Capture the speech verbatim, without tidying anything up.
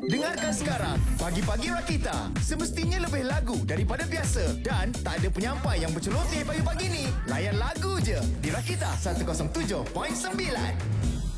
Dengarkan sekarang Pagi-Pagi Rakita. Semestinya lebih lagu daripada biasa. Dan tak ada penyampai yang berceloteh pagi-pagi ni. Layan lagu je di Rakita seratus tujuh perpuluhan sembilan.